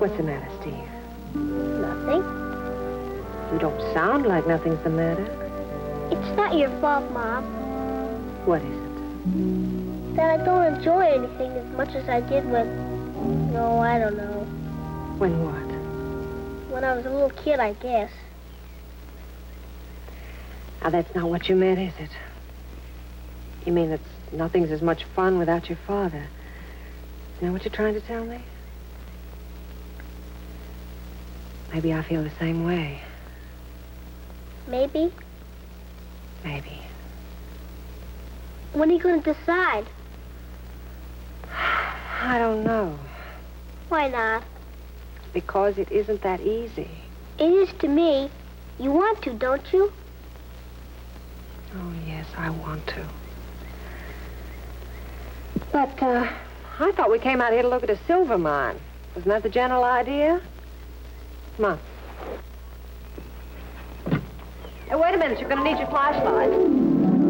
What's the matter, Steve? Nothing. You don't sound like nothing's the matter. It's not your fault, Mom. What is it? That I don't enjoy anything as much as I did when... No, I don't know. When what? When I was a little kid, I guess. Now, that's not what you meant, is it? You mean that nothing's as much fun without your father. Is that what you're trying to tell me? Maybe I feel the same way. Maybe. Maybe. When are you going to decide? I don't know. Why not? Because it isn't that easy. It is to me. You want to, don't you? Oh, yes, I want to. But, I thought we came out here to look at a silver mine. Wasn't that the general idea? Come on. Hey, wait a minute. You're going to need your flashlight.